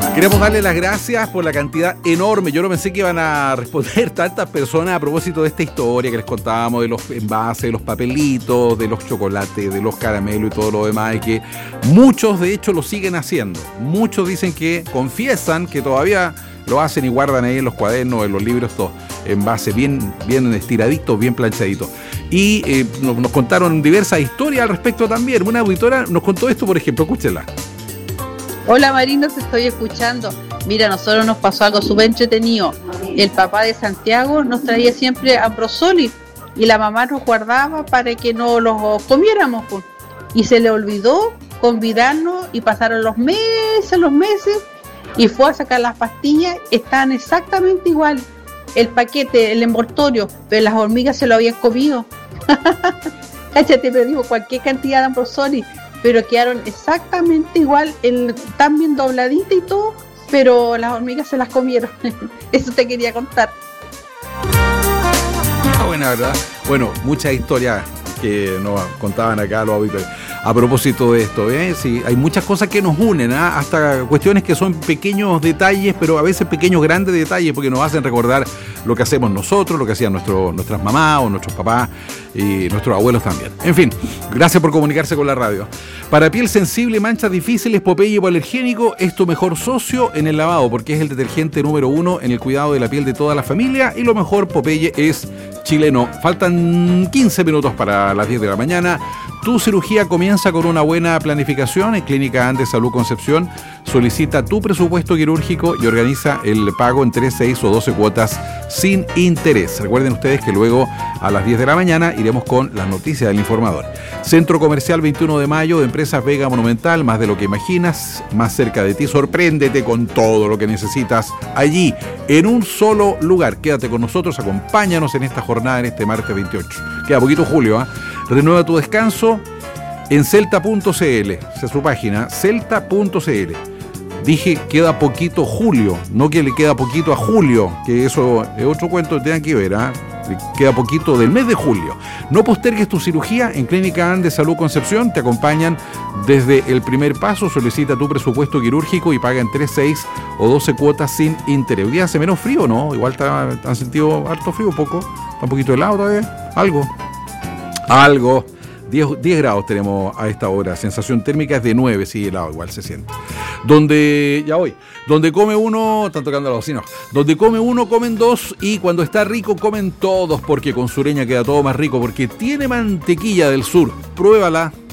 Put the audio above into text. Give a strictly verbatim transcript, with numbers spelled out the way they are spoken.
Queremos darle las gracias por la cantidad enorme. Yo no pensé que iban a responder tantas personas a propósito de esta historia que les contábamos, de los envases, de los papelitos, de los chocolates, de los caramelos y todo lo demás, y que muchos de hecho lo siguen haciendo. Muchos dicen que confiesan que todavía lo hacen y guardan ahí en los cuadernos, en los libros, todo envases bien, bien estiraditos, bien planchaditos. Y eh, nos, nos contaron diversas historias al respecto también. Una auditora nos contó esto, por ejemplo, escúchenla. Hola Marino, te estoy escuchando. Mira, a nosotros nos pasó algo súper entretenido. El papá de Santiago nos traía siempre Ambrosoli y la mamá nos guardaba para que no los comiéramos. Pues. Y se le olvidó convidarnos y pasaron los meses, los meses y fue a sacar las pastillas. Estaban exactamente igual. El paquete, el envoltorio, pero las hormigas se lo habían comido. Cállate, pero digo, cualquier cantidad de Ambrosoli. Pero quedaron exactamente igual, el, tan bien dobladita y todo, pero las hormigas se las comieron. Eso te quería contar. Ah, buena, ¿verdad? Bueno, muchas historias que nos contaban acá los auditores a propósito de esto, ¿eh? Sí, hay muchas cosas que nos unen, ¿eh? Hasta cuestiones que son pequeños detalles, pero a veces pequeños grandes detalles, porque nos hacen recordar lo que hacemos nosotros, lo que hacían nuestro, nuestras mamás o nuestros papás y nuestros abuelos también. En fin, gracias por comunicarse con la radio. Para piel sensible y manchas difíciles, Popeye Hipoalergénico es tu mejor socio en el lavado, porque es el detergente número uno en el cuidado de la piel de toda la familia, y lo mejor, Popeye es chileno. Faltan quince minutos para las diez de la mañana. Tu cirugía comienza con una buena planificación. En Clínica Andes Salud Concepción solicita tu presupuesto quirúrgico y organiza el pago en tres, seis o doce cuotas sin interés. Recuerden ustedes que luego a las diez de la mañana iremos con las noticias del informador. Centro Comercial veintiuno de mayo de Empresas Vega Monumental, más de lo que imaginas, más cerca de ti. Sorpréndete con todo lo que necesitas allí, en un solo lugar. Quédate con nosotros, acompáñanos en esta jornada, en este martes veintiocho. Queda poquito julio, ¿eh? Renueva tu descanso en celta punto c l, esa es su página, celta punto c l. Dije queda poquito julio, no que le queda poquito a julio, que eso es otro cuento que tengan que ver, ¿eh? Queda poquito del mes de julio. No postergues tu cirugía. En Clínica Andes Salud Concepción te acompañan desde el primer paso. Solicita tu presupuesto quirúrgico y paga en tres, seis o doce cuotas sin interés. ¿Hoy día hace menos frío, no? Igual está, ¿han sentido harto frío? ¿Poco? ¿Está un poquito helado todavía? Algo. Algo. diez, diez grados tenemos a esta hora. Sensación térmica es de nueve, sí, helado, igual se siente. Donde, ya voy, donde come uno, están tocando la bocina, donde come uno, comen dos, y cuando está rico, comen todos, porque con Sureña queda todo más rico, porque tiene mantequilla del sur. Pruébala.